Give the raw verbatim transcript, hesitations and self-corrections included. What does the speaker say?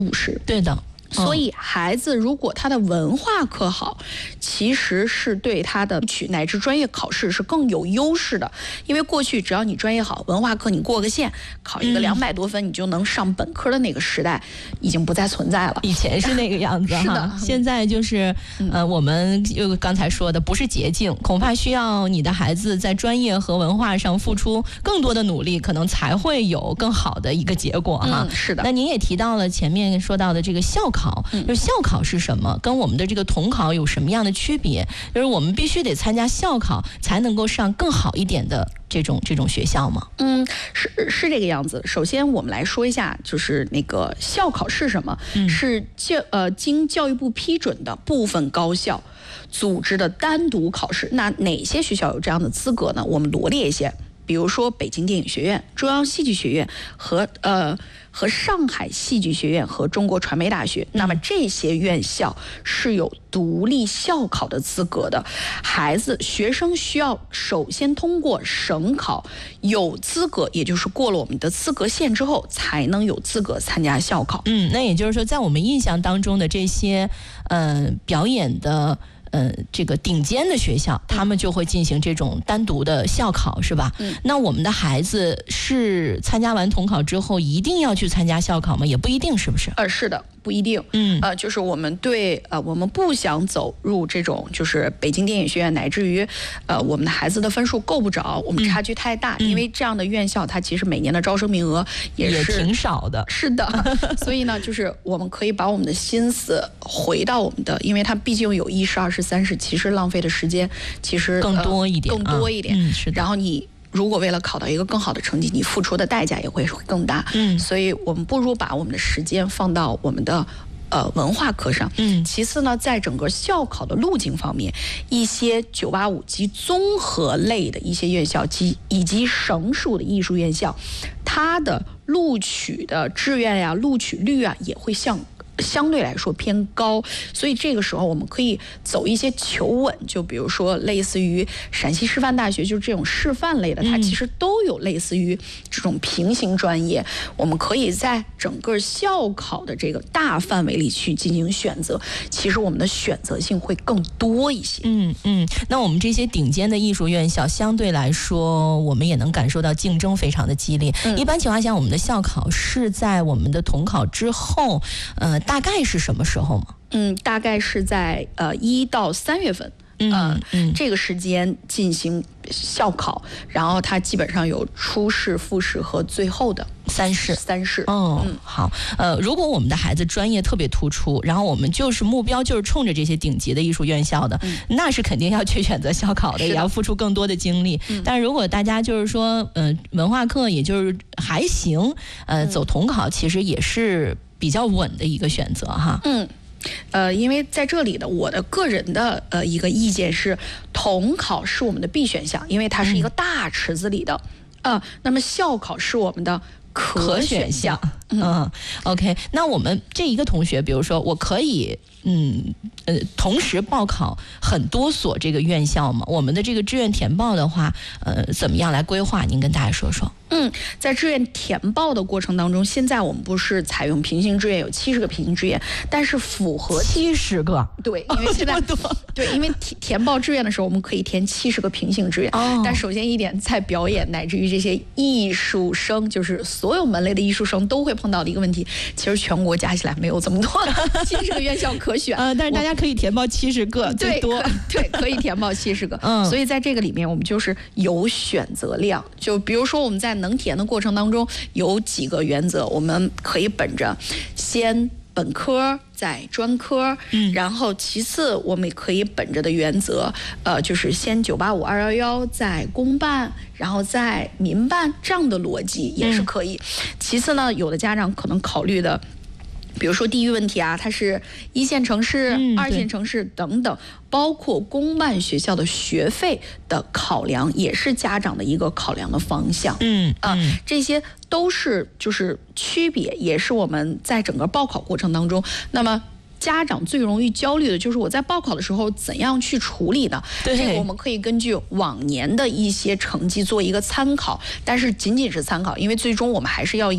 五十。 对的。 所以孩子如果他的文化课好，其实是对他的取乃至专业考试是更有优势的。因为过去只要你专业好，文化课你过个线，考一个两百多分，你就能上本科的那个时代已经不再存在了。 以前是那个样子是的， 现在就是呃，我们又刚才说的不是捷径，恐怕需要你的孩子在专业和文化上付出更多的努力，可能才会有更好的一个结果哈。 嗯，是的。 那您也提到了前面说到的这个校考。考，就是校考是什么？跟我们的这个统考有什么样的区别？就是我们必须得参加校考，才能够上更好一点的这种这种学校吗？ 嗯，是是这个样子。首先，我们来说一下，就是那个校考是什么？嗯、是教呃经教育部批准的部分高校组织的单独考试。那哪些学校有这样的资格呢？我们罗列一些。比如说北京电影学院、中央戏剧学院和呃和上海戏剧学院和中国传媒大学，那么这些院校是有独立校考的资格的。孩子学生需要首先通过省考，有资格，也就是过了我们的资格线之后，才能有资格参加校考。 嗯，那也就是说，在我们印象当中的这些呃表演的。呃，这个顶尖的学校，他们就会进行这种单独的校考，是吧？嗯。那我们的孩子是参加完统考之后，一定要去参加校考吗？也不一定，是不是？ 呃，是的，不一定。嗯。呃，就是我们对呃，我们不想走入这种就是北京电影学院，乃至于呃，我们的孩子的分数够不着，我们差距太大，嗯、因为这样的院校它其实每年的招生名额也是也挺少的。 是的。所以呢，就是我们可以把我们的心思回到我们的，因为它毕竟有一试、二试。三是其实浪费的时间其实更多一点， 呃、更多一点。 啊嗯、是的。 然后你如果为了考到一个更好的成绩，你付出的代价也会更大。嗯，所以我们不如把我们的时间放到我们的呃文化课上。嗯，其次呢，在整个校考的路径方面，一些九八五及综合类的一些院校及以及省属的艺术院校，它的录取的志愿呀、录取率啊也会向。相对来说偏高，所以这个时候我们可以走一些求稳，就比如说类似于陕西师范大学，就是这种师范类的，它其实都有类似于这种平行专业，我们可以在整个校考的这个大范围里去进行选择，其实我们的选择性会更多一些。 嗯嗯，那我们这些顶尖的艺术院校，相对来说，我们也能感受到竞争非常的激烈。嗯、一般情况下，我们的校考是在我们的统考之后，呃。大概是什么时候吗？ 嗯，大概是在呃一到三月份， 嗯、呃、嗯， 这个时间进行校考，然后它基本上有初试、复试和最后的三试。 三试。 哦，嗯，好，呃，如果我们的孩子专业特别突出，然后我们就是目标就是冲着这些顶级的艺术院校的，嗯、那是肯定要去选择校考的，也要付出更多的精力。嗯、但是如果大家就是说，呃，文化课也就是还行，呃，走统考其实也是比较稳的一个选择哈。 嗯，呃，因为在这里的我的个人的呃一个意见是，统考是我们的必选项，因为它是一个大池子里的，嗯、呃，那么校考是我们的可选项。 嗯, 嗯 ，OK， 那我们这一个同学，比如说我可以嗯呃同时报考很多所这个院校吗？我们的这个志愿填报的话，呃，怎么样来规划？您跟大家说说。 嗯，在志愿填报的过程当中，现在我们不是采用平行志愿，有七十个平行志愿，但是符合七十个， 对，因为现在、 哦、 对，因为填填报志愿的时候，我们可以填七十个平行志愿。哦、但首先一点，在表演乃至于这些艺术生，就是所有门类的艺术生都会碰到的一个问题，其实全国加起来没有这么多七十个院校可选， 呃，但是大家可以填报七十个，最多对，可以填报七十个。嗯，所以在这个里面，我们就是有选择量，就比如说我们在能填的过程当中有几个原则，我们可以本着先本科再专科，嗯，然后其次我们也可以本着的原则，呃，就是先九八五二幺幺再公办，然后再民办，这样的逻辑也是可以。嗯、其次呢，有的家长可能考虑的，比如说地域问题啊，它是一线城市、嗯、二线城市等等，包括公办学校的学费的考量，也是家长的一个考量的方向。嗯啊、呃，这些都是就是区别，也是我们在整个报考过程当中，那么家长最容易焦虑的就是我在报考的时候怎样去处理呢？这个我们可以根据往年的一些成绩做一个参考，但是仅仅是参考，因为最终我们还是要